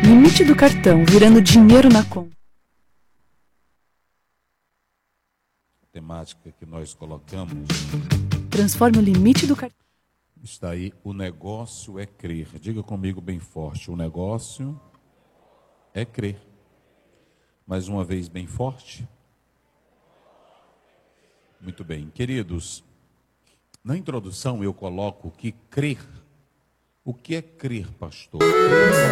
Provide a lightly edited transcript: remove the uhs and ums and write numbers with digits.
limite do cartão virando dinheiro na conta. A temática que nós colocamos Transforme o limite do cartão. está aí, o negócio é crer. Diga comigo bem forte, o negócio é crer. Mais uma vez bem forte. Muito bem, queridos, na introdução eu coloco que crer. O que é crer, pastor?